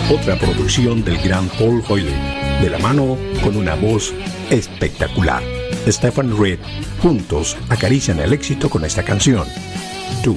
otra producción del gran Paul Hoyle, de la mano con una voz espectacular. Stephen Reed, juntos acarician el éxito con esta canción, Tú.